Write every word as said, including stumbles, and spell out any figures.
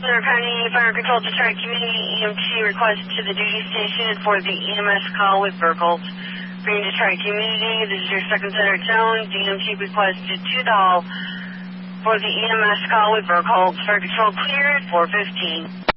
Center County Fire Control Detroit Community E M T request to the duty station for the E M S call with Burkholz. Green Detroit Community, this is your second center tone. D M T requested to the hall for the E M S call with Burkholz. Fire Control cleared, four fifteen.